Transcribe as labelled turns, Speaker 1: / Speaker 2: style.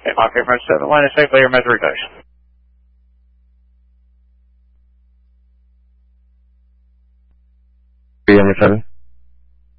Speaker 1: Mach 8 from 7, line is safe, layer method reduction.
Speaker 2: Number 7.